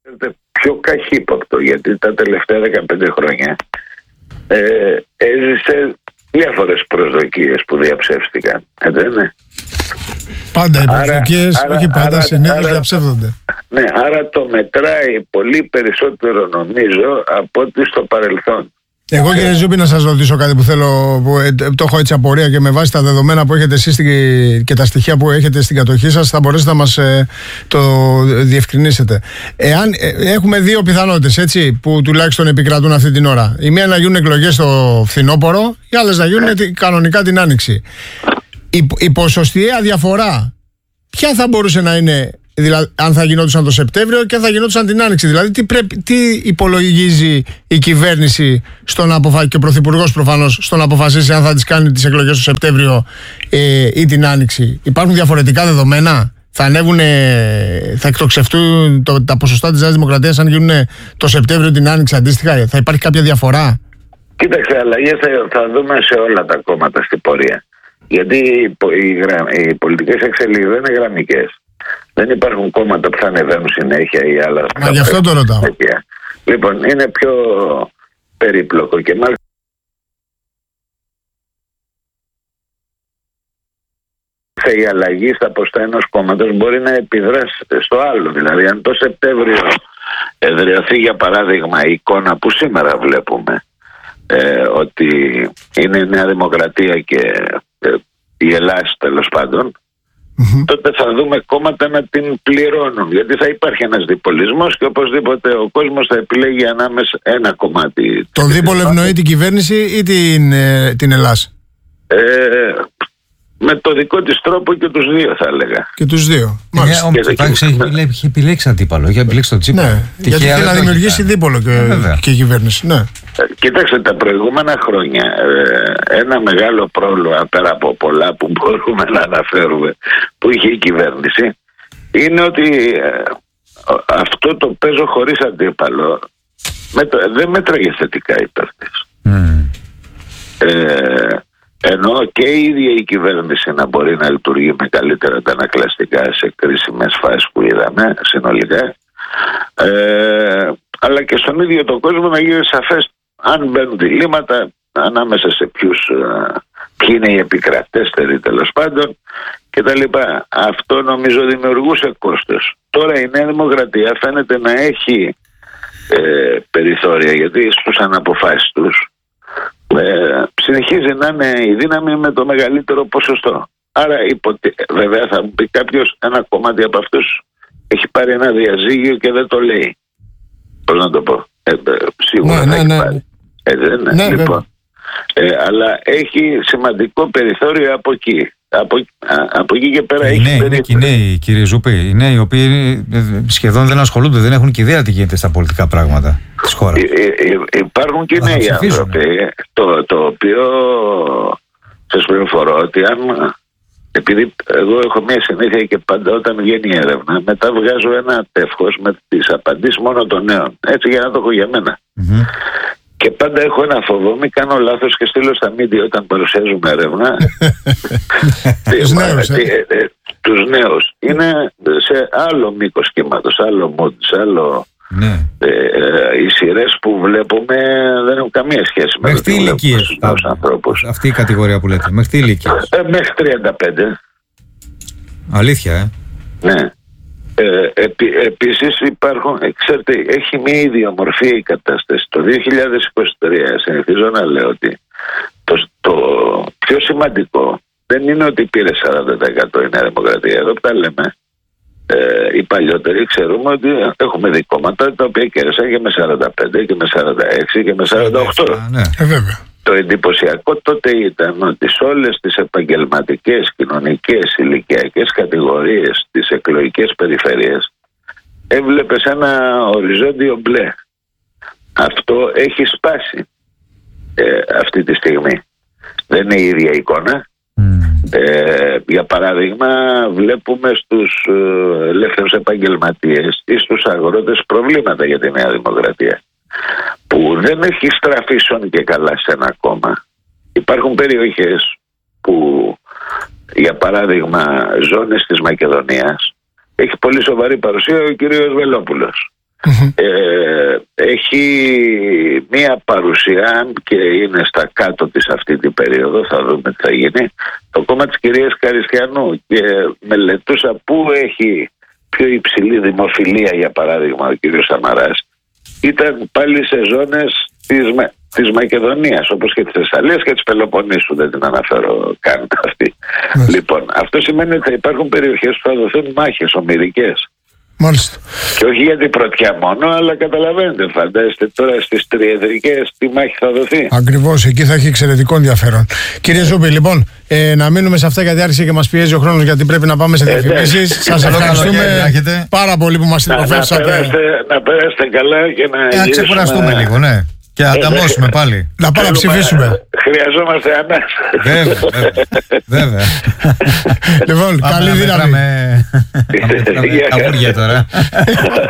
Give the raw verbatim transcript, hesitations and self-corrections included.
πιο καχύποπτο, γιατί τα τελευταία δεκαπέντε χρόνια ε, έζησε διάφορες προσδοκίες που διαψεύστηκαν. Έτσι, ναι. Πάντα οι προσδοκίες, όχι πάντα, συνήθως διαψεύδονται. Ναι, άρα το μετράει πολύ περισσότερο νομίζω από ό,τι στο παρελθόν. Εγώ, κύριε Ζούπη, να σας ρωτήσω κάτι που θέλω, που ε, το έχω έτσι απορία και με βάση τα δεδομένα που έχετε εσείς και τα στοιχεία που έχετε στην κατοχή σας θα μπορέσετε να μας ε, το διευκρινίσετε. Εάν ε, έχουμε δύο πιθανότητες, έτσι, που τουλάχιστον επικρατούν αυτή την ώρα. Η μία να γίνουν εκλογές στο φθινόπωρο, οι άλλες να γίνουν ε, κανονικά την Άνοιξη. Η, η ποσοστιαία διαφορά ποια θα μπορούσε να είναι, δηλαδή, αν θα γινόντουσαν το Σεπτέμβριο και αν θα γινόντουσαν την Άνοιξη? Δηλαδή, τι, πρέπει, τι υπολογίζει η κυβέρνηση στο να αποφασίσει, και ο Πρωθυπουργός προφανώς, στο να αποφασίσει αν θα τις κάνει τις εκλογές το Σεπτέμβριο ε, ή την Άνοιξη? Υπάρχουν διαφορετικά δεδομένα? Θα ανέβουν, θα εκτοξευτούν το, τα ποσοστά της Νέας Δημοκρατίας αν γίνουν το Σεπτέμβριο την Άνοιξη αντίστοιχα? Θα υπάρχει κάποια διαφορά? Κοίταξε, αλλαγές θα, θα δούμε σε όλα τα κόμματα στην πορεία. Γιατί οι, οι, οι πολιτικές εξελίξεις δεν είναι γραμμικές. Δεν υπάρχουν κόμματα που θα ανεβαίνουν συνέχεια ή άλλα. Μα γι' αυτό το ρωτάω. Λοιπόν, είναι πιο περίπλοκο και μάλιστα η αλλαγή στα ποστά ενός κόμματος μπορεί να επιδράσει στο άλλο. Δηλαδή, αν το Σεπτέμβριο εδραιωθεί, για παράδειγμα, η εικόνα που σήμερα βλέπουμε, ε, ότι είναι η Νέα Δημοκρατία και ε, η Ελλάδα, τέλος πάντων, Mm-hmm. τότε θα δούμε κόμματα να την πληρώνουν, γιατί θα υπάρχει ένας διπολισμός και οπωσδήποτε ο κόσμος θα επιλέγει ανάμεσα ένα κομμάτι. Τον δίπολο ευνοεί την κυβέρνηση ή την, ε, την Ελλάδα? Ε, με το δικό της τρόπο και τους δύο, θα έλεγα. Και τους δύο. Μάλιστα. Ε, ο Πάκης έχει, έχει επιλέξει αντίπαλο, έχει επιλέξει τον Τσίπρα. Ναι, γιατί θέλει να δημιουργήσει δίπολο και, ε, και η κυβέρνηση. Ναι. Κοιτάξτε, τα προηγούμενα χρόνια ένα μεγάλο πρόβλημα, πέρα από πολλά που μπορούμε να αναφέρουμε, που είχε η κυβέρνηση, είναι ότι αυτό το παίζω χωρίς αντίπαλο δεν μέτραγε θετικά υπέρ της. Mm. Ε, ενώ και η ίδια η κυβέρνηση να μπορεί να λειτουργεί με καλύτερα τα ανακλαστικά σε κρίσιμες φάσεις που είδαμε συνολικά, ε, αλλά και στον ίδιο τον κόσμο να γίνει σαφές αν μπαίνουν διλήμματα ανάμεσα σε ποιους, ποιοι είναι οι επικρατέστεροι, τέλος πάντων, και τα λοιπά. Αυτό νομίζω δημιουργούσε κόστος. Τώρα η Νέα Δημοκρατία φαίνεται να έχει ε, περιθώρια, γιατί στους αναποφάσεις τους ε, συνεχίζει να είναι η δύναμη με το μεγαλύτερο ποσοστό. Άρα υποτε... βέβαια θα μου πει κάποιος, ένα κομμάτι από αυτούς έχει πάρει ένα διαζύγιο και δεν το λέει. Πώς να το πω? Ε, σίγουρα ναι, θα ναι, έχει ναι. πάρει. Ε, δεν, ναι, λοιπόν. ε, αλλά έχει σημαντικό περιθώριο από εκεί. Από, α, από εκεί και πέρα οι έχει νέοι, είναι και οι νέοι, κύριε Ζούπη, οι νέοι οι οποίοι σχεδόν δεν ασχολούνται, δεν έχουν και ιδέα τι γίνεται στα πολιτικά πράγματα της χώρας. Υ, υ, υπάρχουν και νέοι άνθρωποι, το, το οποίο σας πληροφορώ ότι αν, επειδή εγώ έχω μια συνήθεια και πάντα όταν βγαίνει η έρευνα, μετά βγάζω ένα τεύχος με τις απαντήσεις μόνο των νέων, έτσι, για να το έχω για μένα. Mm-hmm. Και πάντα έχω ένα φόβο, μην κάνω λάθος και στείλω στα μίντια όταν παρουσιάζουμε έρευνα τους νέους, ε. τους νέους. Είναι σε άλλο μήκος κύματος, άλλο mood, σε άλλο... Ναι. Ε, ε, οι σειρές που βλέπουμε δεν έχουν καμία σχέση με μέχρι τι ηλικίες τους ανθρώπους. Αυτή η κατηγορία που λέτε, μέχρι τι ηλικίες? Ε, μέχρι τριάντα πέντε. Αλήθεια, ε? Ναι. Ε, επί, επίσης υπάρχουν, ξέρετε, έχει μια ιδιομορφία η κατάσταση. Το δύο χιλιάδες είκοσι τρία συνηθίζω να λέω ότι το, το πιο σημαντικό δεν είναι ότι πήρε σαράντα τοις εκατό η Νέα Δημοκρατία. Εδώ που τα λέμε, ε, οι παλιότεροι ξέρουμε ότι έχουμε δει κόμματα τα οποία κέρδισαν και με σαράντα πέντε και με σαράντα έξι και με σαράντα οκτώ. Ναι. Ε, βέβαια. Το εντυπωσιακό τότε ήταν ότι σε όλες τις επαγγελματικές, κοινωνικές, ηλικιακές κατηγορίες, τις εκλογικές περιφέρειες, έβλεπες ένα οριζόντιο μπλε. Αυτό έχει σπάσει ε, αυτή τη στιγμή. Δεν είναι η ίδια εικόνα. Mm. Ε, για παράδειγμα, βλέπουμε στους ε, ελεύθερους επαγγελματίες ή στους αγρότες προβλήματα για τη Νέα Δημοκρατία, που δεν έχει στραφεί σον και καλά σε ένα κόμμα. Υπάρχουν περιοχές που, για παράδειγμα, ζώνες της Μακεδονίας, έχει πολύ σοβαρή παρουσία ο κύριος Βελόπουλος. ε, έχει μία παρουσία και είναι στα κάτω της αυτή την περίοδο, θα δούμε τι θα γίνει, το κόμμα της κυρίας Καριστιανού, και μελετούσα πού έχει πιο υψηλή δημοφιλία, για παράδειγμα ο κύριος Σαμαράς, ήταν πάλι σε ζώνες της, της Μακεδονίας, όπως και της Θεσσαλίας και της Πελοποννήσου, δεν την αναφέρω καν αυτή. Mm. Λοιπόν, αυτό σημαίνει ότι θα υπάρχουν περιοχές που θα δοθούν μάχες ομηρικές. Μάλιστα. Και όχι για την πρωτιά μόνο, αλλά καταλαβαίνετε, φαντάζεστε τώρα στις τριεδρικές τι μάχη θα δοθεί. Ακριβώς, εκεί θα έχει εξαιρετικό ενδιαφέρον. Κύριε Ζούπη, λοιπόν, ε, να μείνουμε σε αυτά, γιατί άρχισε και μας πιέζει ο χρόνος, γιατί πρέπει να πάμε σε διαφημίσεις. Σας ευχαριστούμε πάρα πολύ που μας τροφεύσατε. Να, να, να περάσετε καλά και να. Ε, να ξεκουραστούμε λίγο, ναι. Και να ανταμώσουμε πάλι. Να πάμε να ψηφίσουμε. Χρειαζόμαστε ανάσα. Βέβαια. Βέβαια. Λοιπόν, καλή δύναμη. Τα βούρια τώρα.